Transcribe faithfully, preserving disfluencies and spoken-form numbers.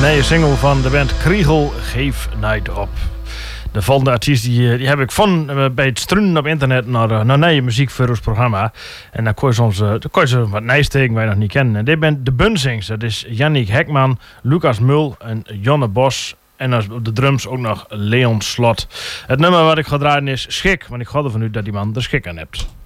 nieuwe single van de band Kriegel, Geef Night Op. De volgende artiest die, die heb ik van uh, bij het struinen op internet naar, uh, naar nieuwe muziek voor ons programma. En dan kon je soms uh, dan kon je zo wat nijsteken wij nog niet kennen. En dit bent de Bunzings. Dat is Jannik Hekman, Lucas Mul en Jonne Bos. En op de drums ook nog Leon Slot. Het nummer wat ik ga draaien is Schik. Want ik ga ervan uit dat die man er schik aan hebt.